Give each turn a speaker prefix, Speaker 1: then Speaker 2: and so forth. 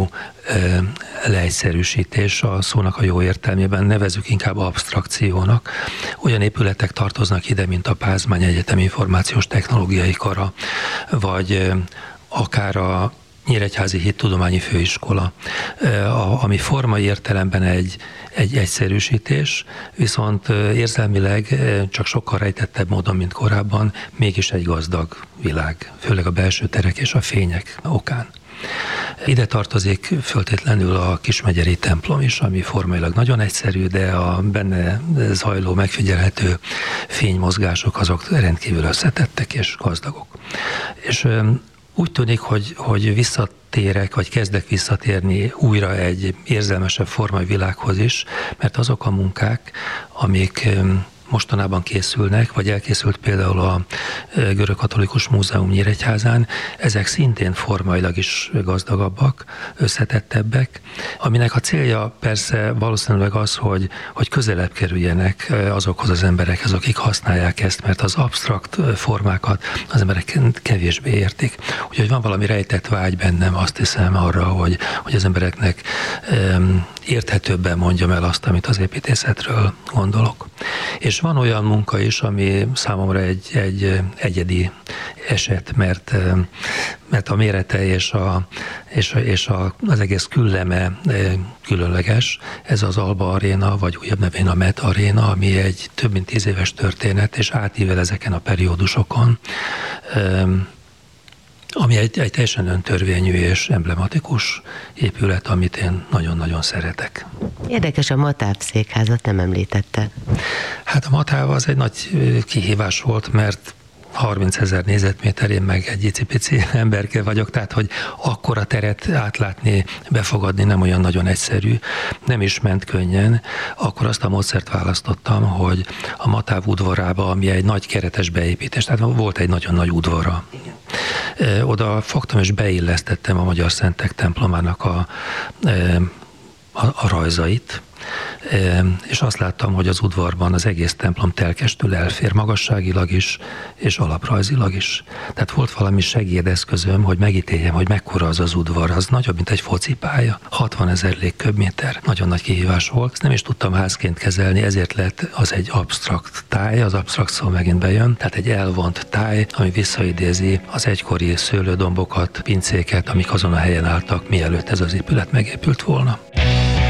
Speaker 1: számú leegyszerűsítés a szónak a jó értelmében, nevezzük inkább absztrakciónak. Olyan épületek tartoznak ide, mint a Pázmány Egyetem Információs Technológiai Kara, vagy akár a Nyíregyházi Hittudományi Főiskola, ami formai értelemben egy egyszerűsítés, viszont érzelmileg csak sokkal rejtettebb módon, mint korábban, mégis egy gazdag világ, főleg a belső terek és a fények okán. Ide tartozik föltétlenül a Kismegyeri templom is, ami formailag nagyon egyszerű, de a benne zajló, megfigyelhető fénymozgások azok rendkívül összetettek és gazdagok. És úgy tűnik, hogy visszatérek, vagy kezdek visszatérni újra egy érzelmesebb formai világhoz is, mert azok a munkák, amik mostanában készülnek, vagy elkészült például a Görögkatolikus Múzeum Nyíregyházán, ezek szintén formailag is gazdagabbak, összetettebbek, aminek a célja persze valószínűleg az, hogy közelebb kerüljenek azokhoz az emberekhez, akik használják ezt, mert az absztrakt formákat az emberek kevésbé értik. Úgyhogy van valami rejtett vágy bennem, azt hiszem arra, hogy az embereknek érthetőbben mondjam el azt, amit az építészetről gondolok. És van olyan munka is, ami számomra egy egyedi eset, mert a mérete és az egész külleme különleges. Ez az Alba Aréna, vagy újabb nevén a Met Aréna, ami egy több mint 10 éves történet, és átível ezeken a periódusokon, ami egy teljesen öntörvényű és emblematikus épület, amit én nagyon-nagyon szeretek.
Speaker 2: Érdekes, a Matáv székházat nem említette.
Speaker 1: Hát a Matáv az egy nagy kihívás volt, mert 30 000 négyzetméter, én meg egy icipici emberke vagyok, tehát hogy akkora teret átlátni, befogadni nem olyan nagyon egyszerű, nem is ment könnyen. Akkor azt a módszert választottam, hogy a Matáv udvarába, ami egy nagy keretes beépítés, tehát volt egy nagyon nagy udvara. Oda fogtam és beillesztettem a Magyar Szentek templomának a rajzait, és azt láttam, hogy az udvarban az egész templom telkestül elfér, magasságilag is, és alaprajzilag is. Tehát volt valami segédeszközöm, hogy megítéljem, hogy mekkora az udvar, az nagyobb, mint egy focipálya, 60 000 légköbméter, nagyon nagy kihívás volt. Ezt nem is tudtam házként kezelni, ezért lett az egy absztrakt táj, az absztrakt szó megint bejön, tehát egy elvont táj, ami visszaidézi az egykori szőlődombokat, pincéket, amik azon a helyen álltak, mielőtt ez az épület megépült volna.